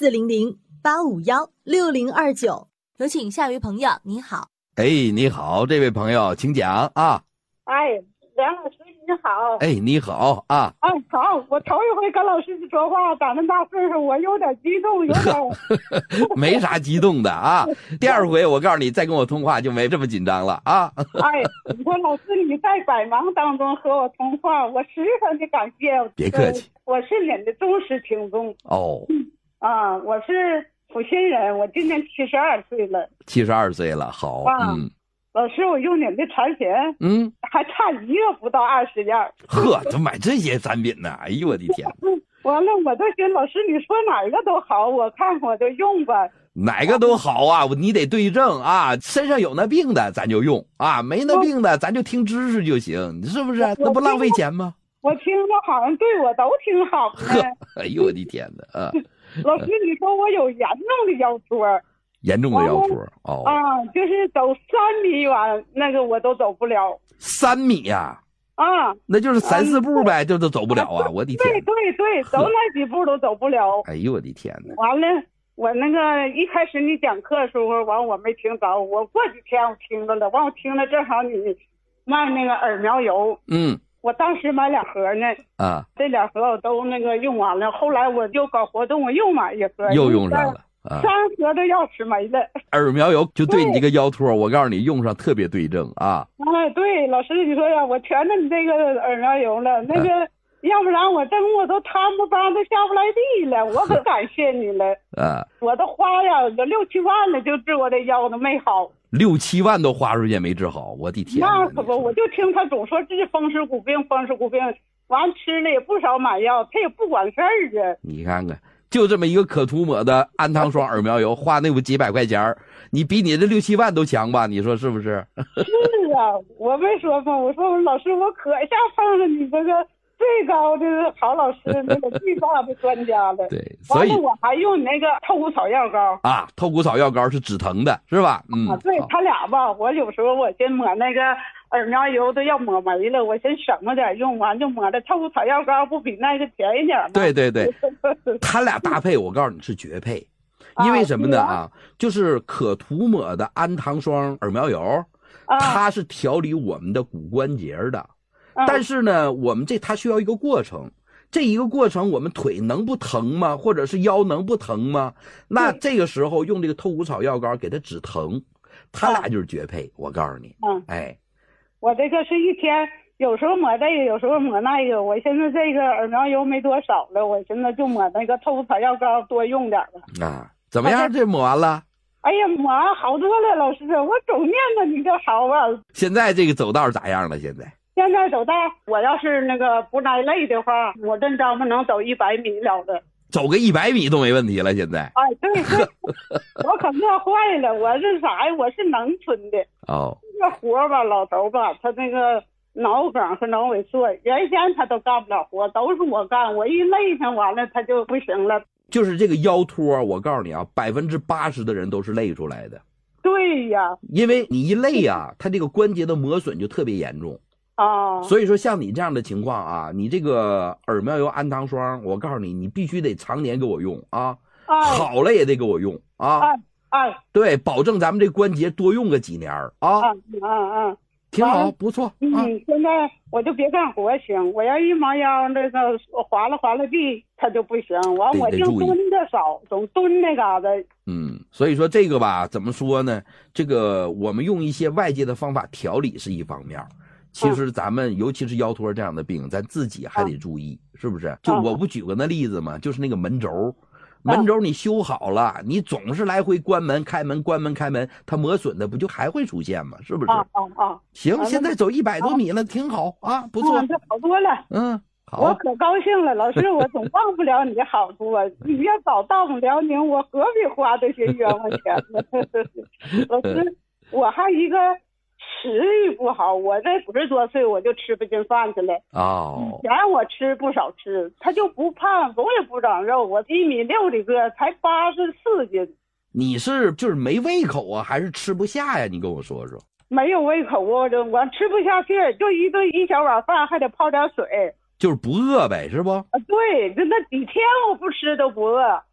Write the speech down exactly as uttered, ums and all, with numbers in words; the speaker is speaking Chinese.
四零零八五幺六零二九。 有请下一位朋友，你好。 哎，你好，这位朋友，请讲啊。 哎，梁老师你好。 哎，你好啊。 哎，好，我头一回跟老师说话，长这大岁数，我有点激动，有点。 没啥激动的啊。第二回我告诉你，再跟我通话就没这么紧张了啊。 哎，你说老师你在百忙当中和我通话，我十分的感谢。 别客气， 我是您的忠实听众。 哦。 嗯啊，我是阜新人，我今年七十二岁了。 七十二岁了，好。啊、嗯。 老师，我用您的产品， 嗯， 还差一个不到二十样。 呵，怎么买这些产品呢？哎呦我的天！ 完了，我都寻老师，你说哪个都好，我看我就用吧。 哪个都好啊，你得对症啊。身上有那病的，咱就用啊；没那病的，咱就听知识就行，你是不是？那不浪费钱吗？ 我听着好像对我都挺好的。 哎呦我的天哪！啊， 老师，你说我有严重的腰托。 严重的腰托哦啊，就是走三米远那个我都走不了。 三米呀？ 啊， 啊那就是三四步呗，这、嗯、都走不了啊！我的天， 对对对，走那几步都走不了。 哎呦我的天哪！ 完了，我那个一开始你讲课的时候，完我没听着，我过几天我听着了，完我听了正好你卖那个耳苗油， 嗯， 我当时买两盒呢， 啊， 这两盒我都那个用完了，后来我就搞活动，我又买一盒， 又用上了。 啊、三盒都要吃没了。 耳苗油就对你这个腰托，我告诉你用上特别对症啊。 哎，对，老师你说呀，我全着你这个耳苗油了，那个、啊、要不然我这我都摊不帮都下不来地了，我可感谢你了。啊，我都花呀有六七万了，就治我这腰都没好。 六七万都花出去没治好，我的天！ 那可不，我就听他总说治风湿骨病，风湿骨病，完吃了也不少买药，他也不管事儿啊。 你看看。就这么一个可涂抹的安糖霜耳苗油，花那不几百块钱，你比你这六七万都强吧？你说是不是？ 是啊，我没说嘛，我说老师，我可下碰上你这个最高的好老师，那个最大的专家了。 对，所以我还用那个透骨草药膏啊，透骨草药膏是止疼的，是吧？嗯， 啊、对他俩吧，我有时候我先抹那个耳苗油都要抹没了，我先省着点用，完就抹的透骨草药膏，不比那个便宜点吗？ 对对对，他俩搭配，我告诉你是绝配，因为什么呢啊？啊就是可涂抹的安糖霜耳苗油，啊、它是调理我们的骨关节的，啊、但是呢，我们这它需要一个过程。这一个过程，我们腿能不疼吗？或者是腰能不疼吗？那这个时候用这个透骨草药膏给它止疼，它俩就是绝配。我告诉你， 嗯， 哎， 我这个是一天，有时候抹这个，有时候抹那个。我现在这个耳苗油没多少了，我现在就抹那个透骨草药膏多用点了。 啊，怎么样？这抹完了？ 哎呀，抹完好多了，老师，我总念着你就好啊。 现在这个走道咋样了？现在？ 现在走道，我要是那个不挨累的话，我真张不能走一百米了的， 走个一百米都没问题了。现在， 哎，对对，我可乐坏了，我是啥呀？我是农村的哦。 这活吧，老头吧，他那个脑梗和脑萎缩，原先他都干不了活，都是我干，我一累上完了他就不行了。 就是这个腰托，我告诉你啊，百分之八十的人都是累出来的。 对呀， 因为你一累啊，他这个关节的磨损就特别严重。 啊， 所以说像你这样的情况啊，你这个耳苗油安糖霜，我告诉你，你必须得常年给我用啊， 哎、 好了也得给我用啊， 哎哎， 对，保证咱们这关节多用个几年啊， 嗯嗯嗯， 挺好，不错。 嗯， 啊、 现在我就别干活行，我要一猫腰那个划拉划拉地，它就不行，完我就蹲的少，总蹲那嘎达。 嗯，所以说这个吧，怎么说呢？这个我们用一些外界的方法调理是一方面。其实咱们尤其是腰托这样的病，咱自己还得注意，是不是？就我不举个那例子嘛，就是那个门轴，门轴你修好了，你总是来回关门开门关门开门，它磨损的不就还会出现吗？是不是？ 啊啊啊！ 行，现在走一百多米了，挺好啊，不错， 这好多了。嗯，好，我可高兴了，老师，我总忘不了你的好处啊！你要早到我辽宁，我何必花这些冤枉钱呢？老师，我还一个。食欲不好，我这五十多岁我就吃不进饭去了。 哦， 以前我吃不少吃，他就不胖，我也不长肉，我一米六的个，才八十四斤。 你是就是没胃口啊，还是吃不下呀？你跟我说说。 没有胃口啊，这我吃不下去，就一顿一小碗饭，还得泡点水。 就是不饿呗，是不？ 啊，对，就那几天我不吃都不饿。